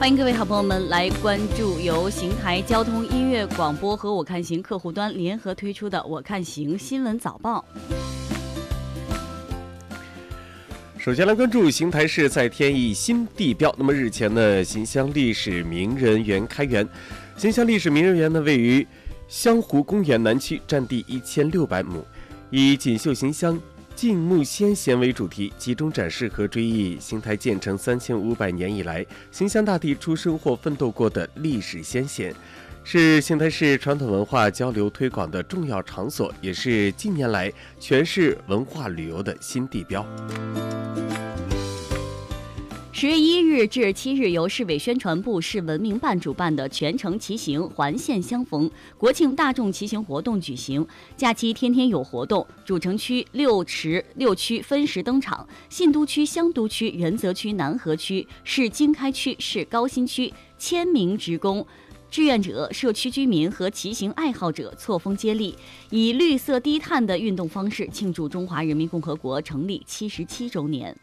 欢迎各位好朋友们来关注由邢台交通音乐广播和我看行客户端联合推出的我看行新闻早报。 首先来关注邢台市在天意新地标。那么日前呢，邢乡历史名人园开园。邢乡历史名人园呢，位于湘湖公园南区，占地1600亩，以锦绣邢乡、敬慕先贤为主题，集中展示和追忆邢台建成3500年以来邢乡大地出生或奋斗过的历史先贤，是邢台市传统文化交流推广的重要场所，也是近年来全市文化旅游的新地标。 10月1日至7日，由市委宣传部、市文明办主办的全城骑行环线相逢国庆大众骑行活动举行。假期天天有活动，主城区6区分时登场，信都区、香都区、仁泽区、南河区、市经开区、市高新区1000名职工、志愿者、社区居民和骑行爱好者错峰接力，以绿色低碳的运动方式庆祝中华人民共和国成立77周年。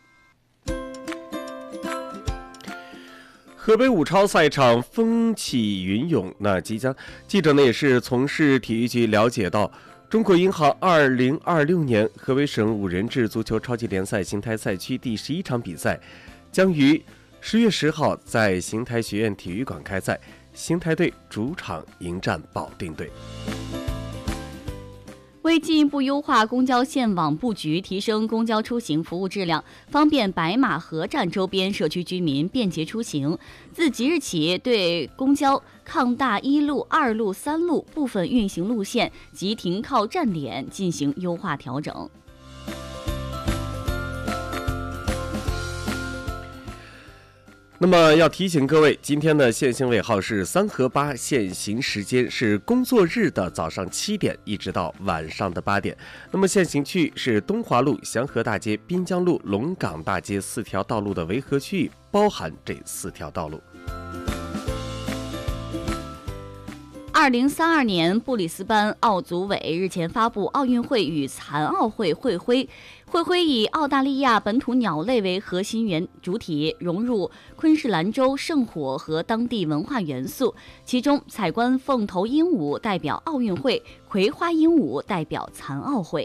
河北武超赛场风起云涌，即将记者呢也是从市体育局了解到，中国银行2026年河北省5人制足球超级联赛邢台赛区第11场比赛将于10月10号在邢台学院体育馆开赛，邢台队主场迎战保定队。 为进一步优化公交线网布局，提升公交出行服务质量，方便白马河站周边社区居民便捷出行，自即日起对公交抗大1路、2路、3路部分运行路线及停靠站点进行优化调整。 那么要提醒各位，今天的限行尾号是3和8，限行时间是工作日的早上7点一直到晚上的8点。那么限行区域是东华路、祥和大街、滨江路、龙岗大街4条道路的维和区域，包含这4条道路。 2032年布里斯班奥组委日前发布奥运会与残奥会会徽，会徽以澳大利亚本土鸟类为核心主体，融入昆士兰州圣火和当地文化元素。其中，彩冠凤头鹦鹉代表奥运会，葵花鹦鹉代表残奥会。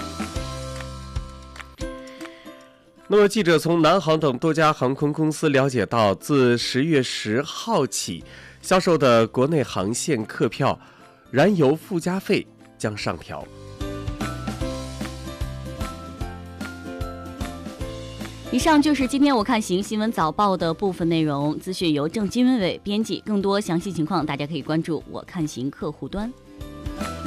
那么，记者从南航等多家航空公司了解到，自10月10号起，销售的国内航线客票燃油附加费将上调。 以上就是今天我看行新闻早报的部分内容，资讯由郑金伟编辑。更多详细情况，大家可以关注我看行客户端。